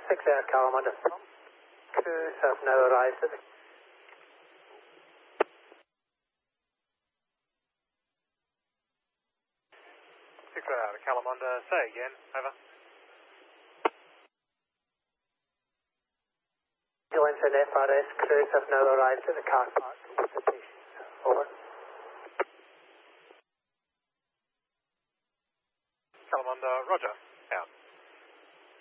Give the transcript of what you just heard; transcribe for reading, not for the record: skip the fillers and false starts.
6 Air Kalamanda. Crews have now arrived at the... 6 Air Kalamanda, say again, over. Ambulance and FRS crews have now arrived at the car park with the patients. Over. Kalamanda, roger.